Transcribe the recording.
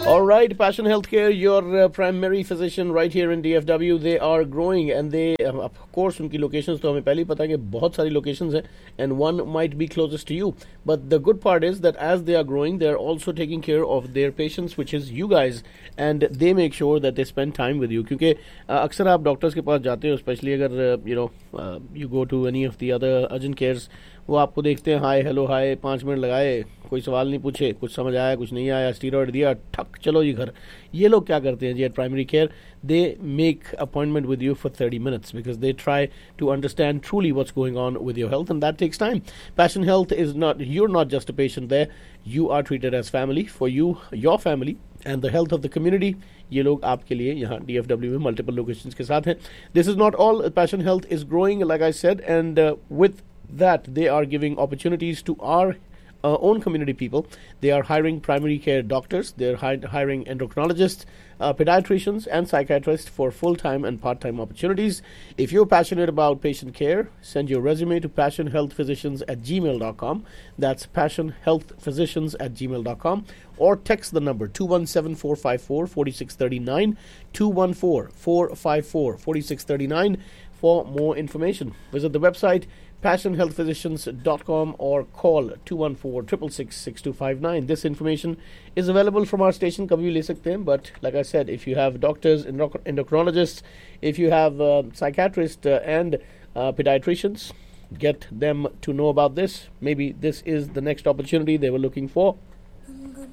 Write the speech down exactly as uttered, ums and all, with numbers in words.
All right, Passion Healthcare, your uh, primary physician right here in D F W. They are growing and they, um, of course, उनकी locations तो हमें पहले ही पता है कि बहुत सारी locations हैं and one might be closest to you. But the good part is that as they are growing, they are also taking care of their patients, which is you guys, and they make sure that they spend time with you. क्योंकि uh, अक्सर आप doctors के पास जाते हो, specially अगर you know you go to any of the other urgent cares, वो आपको देखते हैं हाय हेलो हाय, पाँच मिनट लगाए, कोई सवाल नहीं पूछे, कुछ समझ आया कुछ नहीं आया, स्टीरॉयड दिया, ठक चलो जी घर. ये लोग क्या करते हैं जी eight primary care? They make appointment with you for thirty minutes because they try to understand truly what's going on with your health and that takes time. Passion health is not, you're not just a patient there, you are treated as family. For you, your family and the health of the community, ये लोग आपके लिए यहाँ D F W में multiple locations के साथ हैं. This is not all. Passion Health is growing, like I said, and uh, with that they are giving opportunities to our uh, own community people. They are hiring primary care doctors, they're hi- hiring endocrinologists, uh, pediatricians and psychiatrists for full-time and part-time opportunities. If you're passionate about patient care, send your resume to passionhealthphysicians at gmail dot com. That's passionhealthphysicians at gmail dot com, or text the number two one seven, four five four, four six three nine, two one four, four five four, four six three nine for more information. Visit the website passion health physicians dot com or call two one four, six six six, six two five nine. This information is available from our station. Kabhi bhi le sakte hain, but like I said, if you have doctors, endoc- endocrinologists, if you have uh, psychiatrists uh, and uh, pediatricians, get them to know about this. Maybe this is the next opportunity they were looking for.